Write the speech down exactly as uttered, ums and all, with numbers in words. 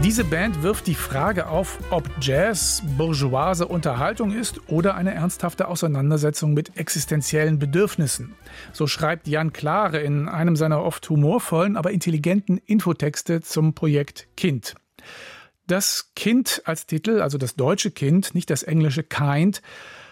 Diese Band wirft die Frage auf, ob Jazz bourgeoise Unterhaltung ist oder eine ernsthafte Auseinandersetzung mit existenziellen Bedürfnissen. So schreibt Jan Klare in einem seiner oft humorvollen, aber intelligenten Infotexte zum Projekt Kind. Das Kind als Titel, also das deutsche Kind, nicht das englische Kind,